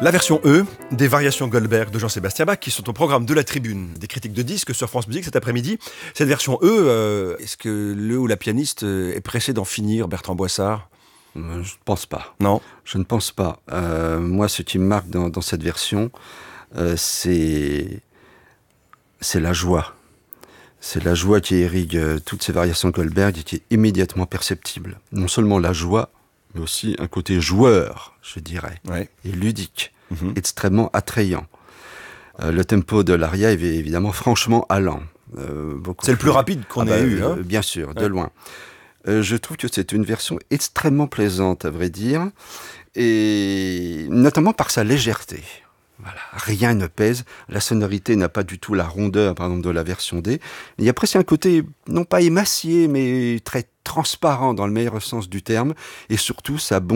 La version E des variations Goldberg de Jean-Sébastien Bach qui sont au programme de la Tribune des critiques de disques sur France Musique cet après-midi. Cette version E, est-ce que le ou la pianiste est pressé d'en finir, Bertrand Boissard ? Je ne pense pas. Non. Je ne pense pas. Moi, ce qui me marque dans cette version, c'est la joie. C'est la joie qui irrigue toutes ces variations Goldberg et qui est immédiatement perceptible. Non seulement la joie, mais aussi un côté joueur, je dirais, et ludique, extrêmement attrayant. Le tempo de l'aria est évidemment franchement allant. C'est le plus rapide qu'on ait eu. Bien sûr, de loin. Je trouve que c'est une version extrêmement plaisante, à vrai dire, et notamment par sa légèreté. Voilà, rien ne pèse, la sonorité n'a pas du tout la rondeur, par exemple, de la version D. Il y a presque un côté, non pas émacié, mais très transparent dans le meilleur sens du terme, et surtout ça